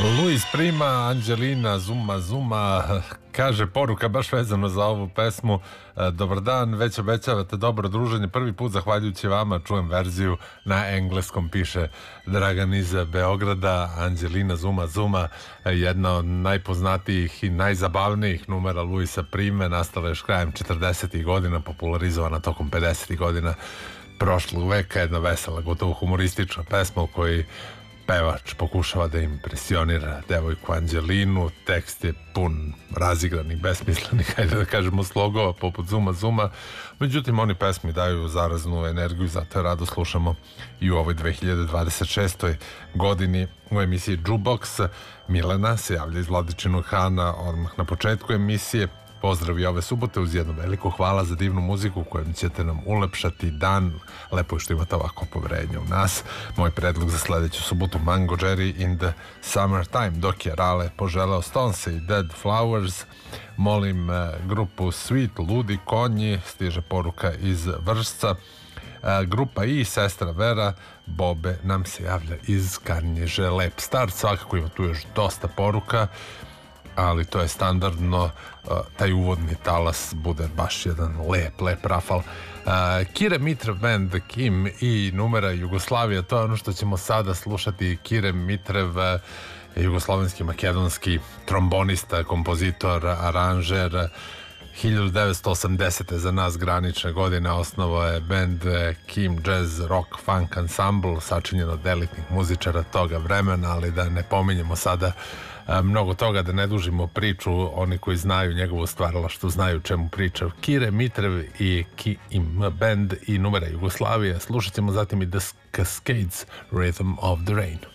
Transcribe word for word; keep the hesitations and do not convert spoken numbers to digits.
Luis Prima, Anđelina, Zuma Zuma, kaže poruka baš vezano za ovu pesmu. Dobar dan, već obećavate dobro druženje. Prvi put zahvaljujući vama čujem verziju na engleskom, piše Dragan iz Beograda. Anđelina, Zuma Zuma, jedna od najpoznatijih i najzabavnijih numera Luisa Prime, nastala još krajem četrdesetih godina, popularizovana tokom pedesetih godina prošlog veka, jedna vesela, gotovo humoristična pesma u kojoj pevač pokušava da impresionira devojku Anđelinu. Tekst je pun razigranih, besmislenih, hajde da kažemo, slogova poput Zuma Zuma. Međutim, oni pesmi daju zaraznu energiju, zato je rado slušamo i u ovoj dve hiljade dvadeset šestoj godini u emisiji Jukebox. Milena se javlja iz Vladičinog Hana odmah na početku emisije. Pozdrav i ove subote uz jedno veliko hvala za divnu muziku kojom ćete nam ulepšati dan. Lepo je što imate ovako poverenje u nas. Moj predlog za sledeću subotu Mango Jerry in the Summertime, dok je Rale poželeo Stonese i Dead Flowers. Molim uh, grupu Sweet, Ludi konji, stiže poruka iz Vršca. Uh, grupa I, Sestra Vera, Bobe nam se javlja iz Karnježe. Lep start, svakako ima tu još dosta poruka, ali to je standardno, taj uvodni talas bude baš jedan lep, lep rafal. Kire Mitrev band Kim i numera Jugoslavija, to je ono što ćemo sada slušati. Kire Mitrev, jugoslovenski makedonski trombonista, kompozitor, aranžer. hiljadu devetsto osamdesete za nas granične godine osnovao je band Kim Jazz Rock Funk Ensemble, sačinjen od elitnih muzičara toga vremena, ali da ne pominjemo sada mnogo toga, da ne dužimo priču. Oni koji znaju njegovu stvaralaštvo znaju čemu priča. Kire Mitrev i Kim band i numera Jugoslavije. Slušat ćemo zatim i The Cascades, Rhythm of the Rain.